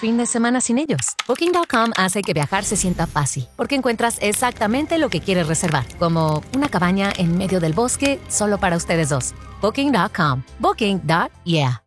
fin de semana sin ellos. Booking.com hace que viajar se sienta fácil, porque encuentras exactamente lo que quieres reservar, como una cabaña en medio del bosque solo para ustedes dos. Booking.com. Booking.yeah.